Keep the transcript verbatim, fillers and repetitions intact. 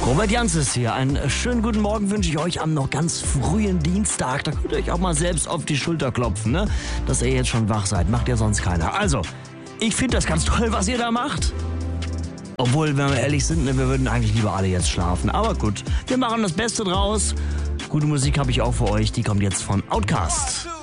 Robert Jans ist hier. Einen schönen guten Morgen wünsche ich euch am noch ganz frühen Dienstag. Da könnt ihr euch auch mal selbst auf die Schulter klopfen, ne? Dass ihr jetzt schon wach seid. Macht ja sonst keiner. Also, ich finde das ganz toll, was ihr da macht. Obwohl, wenn wir ehrlich sind, ne, wir würden eigentlich lieber alle jetzt schlafen. Aber gut, wir machen das Beste draus. Gute Musik habe ich auch für euch. Die kommt jetzt von Outkast.